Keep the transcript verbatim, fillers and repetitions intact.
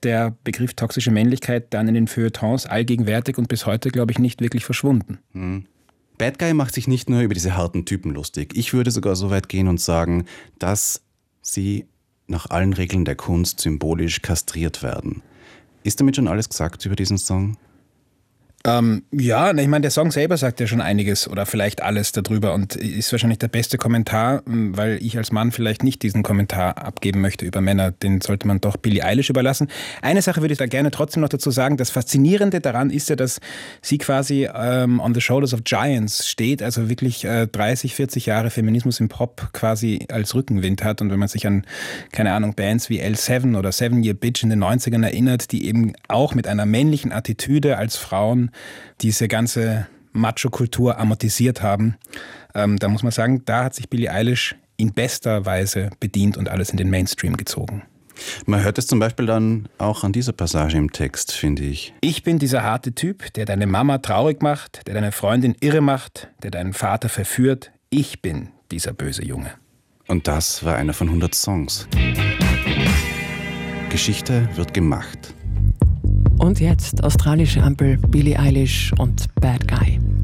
der Begriff toxische Männlichkeit dann in den Feuilletons allgegenwärtig und bis heute, glaube ich, nicht wirklich verschwunden. Mhm. Bad Guy macht sich nicht nur über diese harten Typen lustig. Ich würde sogar so weit gehen und sagen, dass sie nach allen Regeln der Kunst symbolisch kastriert werden. Ist damit schon alles gesagt über diesen Song? Ähm, ja, ich meine, der Song selber sagt ja schon einiges oder vielleicht alles darüber und ist wahrscheinlich der beste Kommentar, weil ich als Mann vielleicht nicht diesen Kommentar abgeben möchte über Männer. Den sollte man doch Billie Eilish überlassen. Eine Sache würde ich da gerne trotzdem noch dazu sagen. Das Faszinierende daran ist ja, dass sie quasi ähm, on the shoulders of giants steht, also wirklich äh, dreißig, vierzig Jahre Feminismus im Pop quasi als Rückenwind hat. Und wenn man sich an, keine Ahnung, Bands wie L sieben oder Seven Year Bitch in den neunzigern erinnert, die eben auch mit einer männlichen Attitüde als Frauen diese ganze Macho-Kultur amortisiert haben. Ähm, da muss man sagen, da hat sich Billie Eilish in bester Weise bedient und alles in den Mainstream gezogen. Man hört es zum Beispiel dann auch an dieser Passage im Text, finde ich. Ich bin dieser harte Typ, der deine Mama traurig macht, der deine Freundin irre macht, der deinen Vater verführt. Ich bin dieser böse Junge. Und das war einer von hundert Songs. Geschichte wird gemacht. Und jetzt australische Ampel, Billie Eilish und Bad Guy.